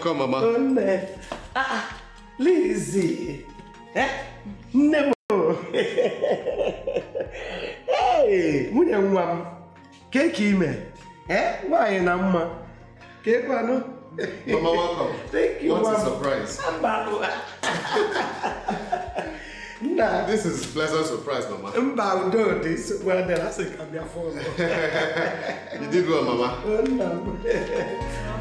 welcome, Mama. Lizzie. Nemo. Hey, munye nwam. Keki ime. Why na mma? Keki ano? Mama, welcome. Thank you. What's a surprise? Nah. This is a pleasant surprise, Mama. This well then I say come here for. You did well, Mama.